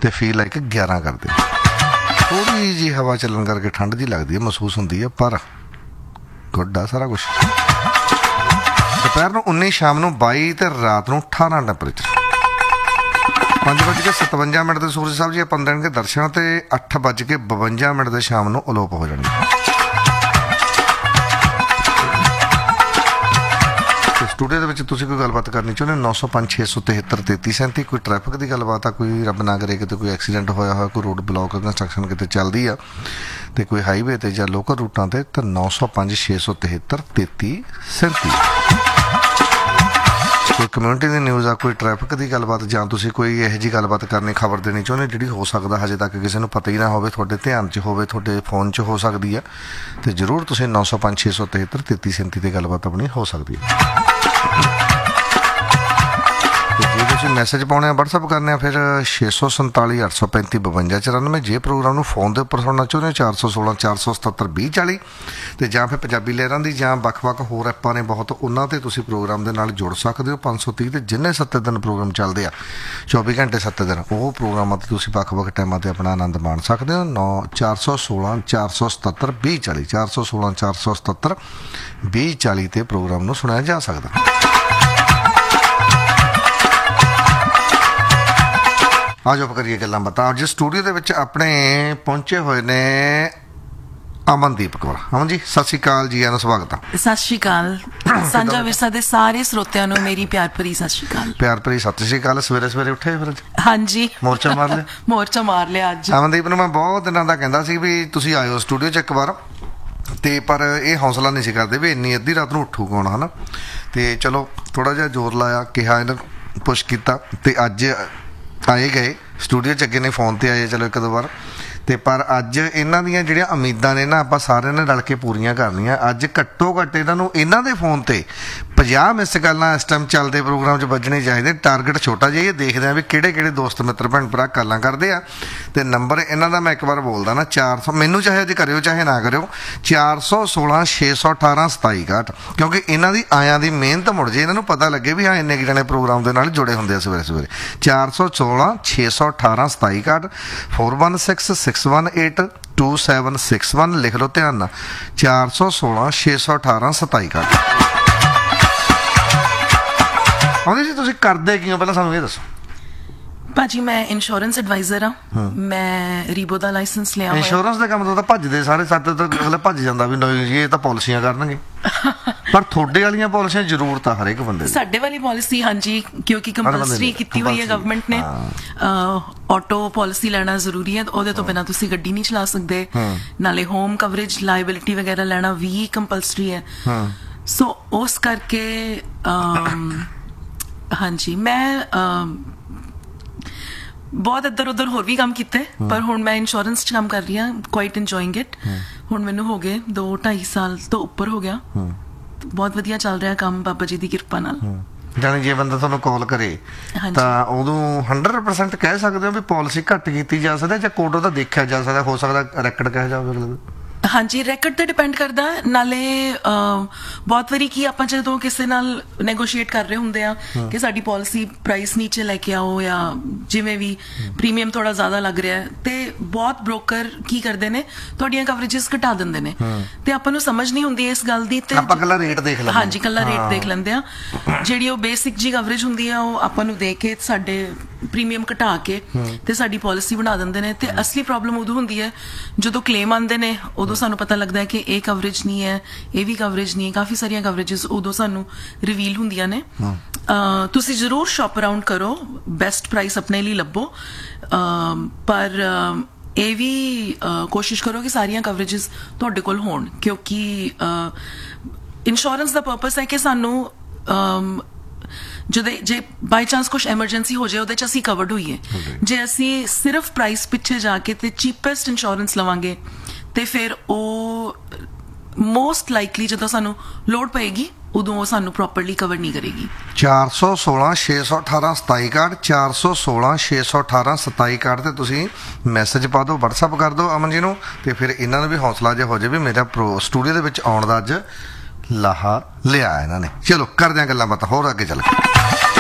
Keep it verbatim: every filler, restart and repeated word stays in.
ਤੇ feel like ਗਿਆਰਾਂ ਕਰਦੇ। ਥੋੜ੍ਹੀ ਜਿਹੀ ਹਵਾ ਚੱਲਣ ਕਰਕੇ ਠੰਡ ਜਿਹੀ ਲੱਗਦੀ ਹੈ, ਮਹਿਸੂਸ ਹੁੰਦੀ ਹੈ, ਪਰ ਗੁੱਡ ਆ ਸਾਰਾ ਕੁਛ। ਦੁਪਹਿਰ ਨੂੰ ਉੱਨੀ, ਸ਼ਾਮ ਨੂੰ ਬਾਈ ਤੇ ਰਾਤ ਨੂੰ ਅਠਾਰਾਂ ਟੈਂਪਰੇਚਰ। ਪੰਜ ਵੱਜ ਕੇ ਸਤਵੰਜਾ ਮਿੰਟ ਦੇ ਸੂਰਜ ਸਾਹਿਬ ਜੀ ਆਪਾਂ ਦੇਣਗੇ ਦਰਸ਼ਨ, ਤੇ ਅੱਠ ਵੱਜ ਕੇ ਬਵੰਜਾ ਮਿੰਟ ਦੇ ਸ਼ਾਮ ਨੂੰ ਅਲੋਪ ਹੋ ਜਾਣਗੇ। ਸਟੂਡੀਓ ਦੇ ਵਿੱਚ ਤੁਸੀਂ ਕੋਈ ਗੱਲਬਾਤ ਕਰਨੀ ਚਾਹੁੰਦੇ ਹੋ, ਨੌ ਸੌ ਪੰਜ ਛੇ ਸੌ ਤਿਹੱਤਰ ਤੇਤੀ ਸੈਂਤੀ। ਕੋਈ ਟ੍ਰੈਫਿਕ ਦੀ ਗੱਲਬਾਤ ਆ, ਕੋਈ ਰੱਬ ਨਾ ਕਰੇ ਕਿਤੇ ਕੋਈ ਐਕਸੀਡੈਂਟ ਹੋਇਆ ਹੋਇਆ, ਕੋਈ ਰੋਡ ਬਲੌਕ ਕੰਸਟਰਕਸ਼ਨ ਕਿਤੇ ਚੱਲਦੀ ਆ, ਤੇ ਕੋਈ ਹਾਈਵੇ ਤੇ ਜਾਂ ਲੋਕਲ ਰੂਟਾਂ ਤੇ, ਤਾਂ ਨੌ ਸੌ ਪੰਜ ਛੇ ਸੌ ਤਿਹੱਤਰ ਤੇਤੀ ਸੈਂਤੀ। ਕੋਈ ਕਮਿਊਨਿਟੀ ਦੀ ਨਿਊਜ਼ ਆ, ਕੋਈ ਟ੍ਰੈਫਿਕ ਦੀ ਗੱਲਬਾਤ, ਜਾਂ ਤੁਸੀਂ ਕੋਈ ਇਹੋ ਜਿਹੀ ਗੱਲਬਾਤ ਕਰਨੀ, ਖਬਰ ਦੇਣੀ ਚਾਹੁੰਦੇ ਜਿਹੜੀ ਹੋ ਸਕਦਾ ਹਜੇ ਤੱਕ ਕਿਸੇ ਨੂੰ ਪਤਾ ਹੀ ਨਾ ਹੋਵੇ, ਤੁਹਾਡੇ ਧਿਆਨ 'ਚ ਹੋਵੇ, ਤੁਹਾਡੇ ਫੋਨ 'ਚ ਹੋ ਸਕਦੀ ਆ, ਤੇ ਜ਼ਰੂਰ ਤੁਸੀਂ ਨੌ ਸੌ ਪੰਜ ਛੇ ਸੌ ਤਿਹੱਤਰ ਤੇਤੀ ਸੈਂਤੀ 'ਤੇ ਗੱਲਬਾਤ ਆਪਣੀ ਹੋ ਸਕਦੀ ਹੈ। ਜੇ ਤੁਸੀਂ ਮੈਸੇਜ ਪਾਉਣੇ ਆ, ਵਟਸਐਪ ਕਰਨੇ ਆ, ਫਿਰ ਛੇ ਸੌ ਸੰਤਾਲੀ ਅੱਠ ਸੌ ਪੈਂਤੀ ਬਵੰਜਾ ਚੁਰਾਨਵੇਂ। ਜੇ ਪ੍ਰੋਗਰਾਮ ਨੂੰ ਫੋਨ ਦੇ ਉੱਪਰ ਸੁਣਨਾ ਚਾਹੁੰਦੇ ਹੋ, ਚਾਰ ਸੌ ਸੋਲਾਂ ਚਾਰ ਸੌ ਸਤੱਤਰ ਵੀਹ ਚਾਲੀ, ਅਤੇ ਜਾਂ ਫਿਰ ਪੰਜਾਬੀ ਲਹਿਰਾਂ ਦੀ ਜਾਂ ਵੱਖ-ਵੱਖ ਹੋਰ ਐਪਾਂ ਨੇ ਬਹੁਤ, ਉਹਨਾਂ 'ਤੇ ਤੁਸੀਂ ਪ੍ਰੋਗਰਾਮ ਦੇ ਨਾਲ ਜੁੜ ਸਕਦੇ ਹੋ। ਪੰਜ ਸੌ ਤੀਹ 'ਤੇ ਜਿੰਨੇ ਸੱਤੇ ਦਿਨ ਪ੍ਰੋਗਰਾਮ ਚੱਲਦੇ ਆ, ਚੌਵੀ ਘੰਟੇ ਸੱਤ ਦਿਨ, ਉਹ ਪ੍ਰੋਗਰਾਮਾਂ 'ਤੇ ਤੁਸੀਂ ਵੱਖ-ਵੱਖ ਟਾਈਮਾਂ 'ਤੇ ਆਪਣਾ ਆਨੰਦ ਮਾਣ ਸਕਦੇ ਹੋ। ਨੌ ਚਾਰ ਸੌ ਸੋਲਾਂ ਚਾਰ ਸੌ ਸਤੱਤਰ ਵੀਹ ਚਾਲੀ, ਚਾਰ ਸੌ ਸੋਲਾਂ ਚਾਰ ਸੌ ਸਤੱਤਰ ਵੀਹ ਚਾਲੀ 'ਤੇ ਪ੍ਰੋਗਰਾਮ ਨੂੰ ਸੁਣਿਆ ਜਾ ਸਕਦਾ। ਅੱਜ ਆਪਾਂ ਕਰੀਏ ਗੱਲਾਂ ਬਾਤਾਂ। ਅੱਜ ਸਟੂਡੀਓ ਦੇ ਵਿੱਚ ਆਪਣੇ ਪਹੁੰਚੇ ਹੋਏ ਨੇ ਅਮਨਦੀਪ ਕੌਰ। ਅਮਨ ਜੀ ਸਤਿ ਸ਼੍ਰੀ ਅਕਾਲ ਜੀ, ਆਇਆਂ ਸਵਾਗਤ ਆ। ਸਤਿ ਸ਼੍ਰੀ ਅਕਾਲ ਸਾਂਝਾ ਵਿਰਸਾ ਦੇ ਸਾਰੇ ਸਰੋਤਿਆਂ ਨੂੰ ਮੇਰੀ ਪਿਆਰ ਭਰੀ ਸਤਿ ਸ਼੍ਰੀ ਅਕਾਲ। ਪਿਆਰ ਭਰੀ ਸਤਿ ਸ਼੍ਰੀ ਅਕਾਲ। ਸਵੇਰੇ ਸਵੇਰੇ ਉੱਠੇ ਫਿਰ? ਹਾਂਜੀ, ਮੋਰਚਾ ਮਾਰ ਲਿਆ। ਮੋਰਚਾ ਮਾਰ ਲਿਆ ਅੱਜ। ਅਮਨਦੀਪ ਨੂੰ ਮੈਂ ਬਹੁਤ ਦਿਨਾਂ ਦਾ ਕਹਿੰਦਾ ਸੀ ਵੀ ਤੁਸੀਂ ਆਇਓ ਸਟੂਡੀਓ 'ਚ ਇੱਕ ਵਾਰ, ਤੇ ਪਰ ਇਹ ਹੌਸਲਾ ਨਹੀਂ ਸੀ ਕਰਦੇ ਵੀ ਇੰਨੀ ਅੱਧੀ ਰਾਤ ਨੂੰ ਉੱਠੂ ਕੌਣ, ਹੈ ਨਾ। ਤੇ ਚਲੋ ਥੋੜ੍ਹਾ ਜਿਹਾ ਜ਼ੋਰ ਲਾਇਆ, ਕਿਹਾ, ਇਹਨਾਂ ਪੁਸ਼ ਕੀਤਾ, ਤੇ ਅੱਜ ਆਏ ਗਏ ਸਟੂਡੀਓ 'ਚ। ਅੱਗੇ ਨੇ ਫੋਨ 'ਤੇ ਆਏ ਚਲੋ ਇੱਕ ਦੋ ਵਾਰ, ਤੇ ਪਰ ਅੱਜ ਇਹਨਾਂ ਦੀਆਂ ਜਿਹੜੀਆਂ ਉਮੀਦਾਂ ਨੇ ਨਾ, ਆਪਾਂ ਸਾਰਿਆਂ ਨੇ ਰਲ ਕੇ ਪੂਰੀਆਂ ਕਰਨੀਆਂ। ਅੱਜ ਘੱਟੋ ਘੱਟ ਇਹਨਾਂ ਨੂੰ ਇਹਨਾਂ ਦੇ ਫੋਨ 'ਤੇ ਪੰਜਾਹ ਮਿਸ ਕਾਲਾਂ ਇਸ ਟਾਈਮ ਚੱਲਦੇ ਪ੍ਰੋਗਰਾਮ 'ਚ ਵੱਜਣੇ ਚਾਹੀਦੇ। ਟਾਰਗੇਟ ਛੋਟਾ ਜਿਹਾ, ਇਹ ਦੇਖਦੇ ਆ ਵੀ ਕਿਹੜੇ ਕਿਹੜੇ ਦੋਸਤ ਮਿੱਤਰ ਭੈਣ ਭਰਾ ਕਾਲਾਂ ਕਰਦੇ ਆ। ਤੇ ਨੰਬਰ ਇਹਨਾਂ ਦਾ ਮੈਂ ਇੱਕ ਵਾਰ ਬੋਲਦਾ ਨਾ, ਚਾਰ ਸੌ, ਮੈਨੂੰ ਚਾਹੇ ਅੱਜ ਕਰਿਓ ਚਾਹੇ ਨਾ ਕਰਿਓ, ਚਾਰ ਸੌ ਸੋਲਾਂ ਛੇ ਸੌ ਅਠਾਰਾਂ ਸਤਾਈ ਇਕਾਹਠ, ਕਿਉਂਕਿ ਇਹਨਾਂ ਦੀ ਆਇਆਂ ਦੀ ਮਿਹਨਤ ਮੁੜ ਜੇ, ਇਹਨਾਂ ਨੂੰ ਪਤਾ ਲੱਗੇ ਵੀ ਹਾਂ ਇੰਨੇ ਕੁ ਜਣੇ ਪ੍ਰੋਗਰਾਮ ਦੇ ਨਾਲ ਜੁੜੇ ਹੁੰਦੇ ਆ ਸਵੇਰੇ ਸਵੇਰੇ। ਚਾਰ ਸੌ ਸੋਲਾਂ ਛੇ ਸੌ ਅਠਾਰਾਂ ਸਤਾਈ ਇਕਾਹਠ, four one six six one eight two seven six one, ਲਿਖ ਲਓ ਧਿਆਨ ਨਾਲ, ਚਾਰ ਸੌ ਸੋਲਾਂ ਛੇ ਸੌ ਅਠਾਰਾਂ ਸਤਾਈ ਇਕਾਹਠ। ਆਉਂਦੇ ਜੀ ਤੁਸੀਂ ਕਰਦੇ ਕੀ ਹੋ, ਪਹਿਲਾਂ ਸਾਨੂੰ ਇਹ ਦੱਸੋ। ਭਾਜੀ ਮੈਂ ਇੰਸ਼ੋਰੈਂਸ ਐਡਵਾਈਜ਼ਰ ਹਾਂ, ਮੈਂ ਰੀਬੋ ਦਾ ਲਾਇਸੈਂਸ ਲਿਆ ਹੋਇਆ। ਇੰਸ਼ੋਰੈਂਸ ਦੇ ਕੰਮ ਤੋਂ ਤਾਂ ਭੱਜਦੇ ਸਾਰੇ, ਸਾਡੇ ਤਾਂ ਅਗਲੇ ਭੱਜ ਜਾਂਦਾ ਵੀ ਨਹੀਂ ਜੀ ਇਹ ਤਾਂ ਪਾਲਿਸੀਆਂ ਕਰਨਗੇ, ਪਰ ਤੁਹਾਡੇ ਵਾਲੀਆਂ ਪਾਲਿਸੀਆਂ ਜ਼ਰੂਰਤ ਆ ਹਰੇਕ ਬੰਦੇ ਦੀ। ਸਾਡੇ ਵਾਲੀ ਪਾਲਿਸੀ ਹਾਂਜੀ, ਕਿਉਂਕਿ ਕੰਪਲਸਰੀ ਕੀਤੀ ਹੋਈ ਹੈ ਗਵਰਨਮੈਂਟ ਨੇ, ਆਟੋ ਪਾਲਿਸੀ ਲੈਣਾ ਜ਼ਰੂਰੀ ਹੈ, ਉਹਦੇ ਤੋਂ ਬਿਨਾਂ ਤੁਸੀਂ ਗੱਡੀ ਨਹੀਂ ਚਲਾ ਸਕਦੇ। ਨਾਲੇ ਹੋਮ ਕਵਰੇਜ, ਲਾਇਬਿਲਿਟੀ ਵਗੈਰਾ ਲੈਣਾ ਵੀ ਕੰਪਲਸਰੀ ਹੈ। ਸੋ ਉਸ ਕਰਕੇ ਹਾਂਜੀ ਮੈਂ ਬਹੁਤ ਇੱਧਰ ਉੱਧਰ ਹੋਰ ਵੀ ਕੰਮ ਕੀਤੇ, ਪਰ ਹੁਣ ਮੈਂ ਇੰਸ਼ੋਰੈਂਸ 'ਚ ਕੰਮ ਕਰ ਰਹੀ ਹਾਂ, ਕੁਆਇਟ ਇੰਜੋਇੰਗ ਇਟ। ਹੁਣ ਮੈਨੂੰ ਹੋ ਗਏ ਦੋ ਢਾਈ ਸਾਲ ਤੋਂ ਉੱਪਰ ਹੋ ਗਿਆ, ਬਹੁਤ ਵਧੀਆ ਚੱਲ ਰਿਹਾ ਕੰਮ ਬਾਬਾ ਜੀ ਦੀ ਕਿਰਪਾ ਨਾਲ। ਜਾਣੀ ਜੇ ਬੰਦਾ ਤੁਹਾਨੂੰ ਕਾਲ ਕਰੇ ਤਾਂ ਉਦੋਂ ਹੰਡਰਡ ਪਰਸੈਂਟ ਕਹਿ ਸਕਦੇ ਹੋ ਵੀ ਪਾਲਿਸੀ ਘੱਟ ਕੀਤੀ ਜਾ ਸਕਦਾ, ਜਾਂ ਕੋਡ ਉਹਦਾ ਦੇਖਿਆ ਜਾ ਸਕਦਾ, ਹੋ ਸਕਦਾ ਰੈਕਡ ਕਿਹਾ ਜਾਵੇ। ਹਾਂਜੀ, ਰੈਕਡ ਤੇ ਡਿਪੈਂਡ ਕਰਦਾ। ਨਾਲੇ ਬਹੁਤ ਵਾਰੀ ਕੀ ਆਪਾਂ ਜਦੋਂ ਕਿਸੇ ਨਾਲ ਨੈਗੋਸ਼ੀਏਟ ਕਰ ਰਹੇ ਹੁੰਦੇ ਆ ਕਿ ਸਾਡੀ ਪਾਲਿਸੀ ਪ੍ਰਾਈਸ ਨੀਚੇ ਲੈ ਕੇ ਆਓ, ਜਾਂ ਜਿਵੇਂ ਵੀ ਪ੍ਰੀਮੀਅਮ ਥੋੜਾ ਜ਼ਿਆਦਾ ਲੱਗ ਰਿਹਾ, ਤੇ ਬਹੁਤ ਬ੍ਰੋਕਰ ਕੀ ਕਰਦੇ ਨੇ ਤੁਹਾਡੀਆਂ ਕਵਰੇਜਸ ਘਟਾ ਦਿੰਦੇ ਨੇ, ਤੇ ਆਪਾਂ ਨੂੰ ਸਮਝ ਨਹੀਂ ਹੁੰਦੀ ਇਸ ਗੱਲ ਦੀ, ਤੇ ਆਪਾਂ ਕੱਲਾ ਰੇਟ ਦੇਖ ਲੈਂਦੇ। ਹਾਂਜੀ, ਕੱਲਾ ਰੇਟ ਦੇਖ ਲੈਂਦੇ ਆ। ਜਿਹੜੀ ਉਹ ਬੇਸਿਕ ਜੀ ਕਵਰੇਜ ਹੁੰਦੀ ਆ ਉਹ ਆਪਾਂ ਨੂੰ ਦੇ ਕੇ ਸਾਡੇ ਪ੍ਰੀਮੀਅਮ ਘਟਾ ਕੇ ਤੇ ਸਾਡੀ ਪਾਲਿਸੀ ਬਣਾ ਦਿੰਦੇ ਨੇ। ਤੇ ਅਸਲੀ ਪ੍ਰੋਬਲਮ ਉਦੋਂ ਹੁੰਦੀ ਹੈ ਜਦੋਂ ਕਲੇਮ ਆਉਂਦੇ ਨੇ, ਉਦੋਂ ਸਾਨੂੰ ਪਤਾ ਲੱਗਦਾ ਹੈ ਕਿ ਇਹ ਕਵਰੇਜ ਨਹੀਂ ਹੈ, ਇਹ ਵੀ ਕਵਰੇਜ ਨਹੀਂ ਹੈ, ਕਾਫੀ ਸਾਰੀਆਂ ਕਵਰੇਜਸ ਉਦੋਂ ਸਾਨੂੰ ਰਿਵੀਲ ਹੁੰਦੀਆਂ ਨੇ। ਤੁਸੀਂ ਜ਼ਰੂਰ ਸ਼ੌਪ ਅਰਾਊਂਡ ਕਰੋ, ਬੈਸਟ ਪ੍ਰਾਈਸ ਆਪਣੇ ਲਈ ਲੱਭੋ, ਪਰ ਇਹ ਵੀ ਕੋਸ਼ਿਸ਼ ਕਰੋ ਕਿ ਸਾਰੀਆਂ ਕਵਰੇਜਸ ਤੁਹਾਡੇ ਕੋਲ ਹੋਣ, ਕਿਉਂਕਿ ਇੰਸ਼ੋਰੈਂਸ ਦਾ ਪਰਪਸ ਹੈ ਕਿ ਸਾਨੂੰ ਜਦੋਂ ਜੇ ਬਾਈ ਚਾਂਸ ਕੁਛ ਐਮਰਜੈਂਸੀ ਹੋ ਜਾਏ ਉਹਦੇ 'ਚ ਅਸੀਂ ਕਵਰਡ ਹੋਈਏ। ਜੇ ਅਸੀਂ ਸਿਰਫ ਪ੍ਰਾਈਸ ਪਿੱਛੇ ਜਾ ਕੇ ਤੇ ਚੀਪੈਸਟ ਇੰਸ਼ੋਰੈਂਸ ਲਵਾਂਗੇ, ਤੇ ਫਿਰ ਉਹ ਮੋਸਟ ਲਾਈਕਲੀ ਜਦੋਂ ਸਾਨੂੰ ਲੋੜ ਪਏਗੀ ਉਦੋਂ ਉਹ ਸਾਨੂੰ ਪ੍ਰੋਪਰਲੀ ਕਵਰ ਨਹੀਂ ਕਰੇਗੀ। ਚਾਰ ਸੌ ਸੋਲਾਂ ਛੇ ਸੌ ਅਠਾਰਾਂ ਸਤਾਈ ਕਾਰਡ, ਚਾਰ ਸੌ ਸੋਲਾਂ ਛੇ ਸੌ ਅਠਾਰਾਂ ਸਤਾਈ ਕਾਰਡ 'ਤੇ ਤੁਸੀਂ ਮੈਸੇਜ ਪਾ ਦਿਓ, ਵਟਸਐਪ ਕਰ ਦਿਓ ਅਮਨ ਜੀ ਨੂੰ, ਤੇ ਫਿਰ ਇਹਨਾਂ ਨੂੰ ਵੀ ਹੌਸਲਾ ਜਿਹਾ ਹੋ ਜਾਵੇ ਵੀ ਮੇਰਾ ਪ੍ਰੋ ਸਟੂਡੀਓ ਦੇ ਵਿੱਚ ਆਉਣ ਦਾ ਅੱਜ ਲਾਹਾ ਲਿਆ ਇਹਨਾਂ ਨੇ। ਚਲੋ ਕਰਦੇ ਹਾਂ ਗੱਲਾਂ ਬਾਤਾਂ ਹੋਰ ਅੱਗੇ ਚੱਲ ਕੇ।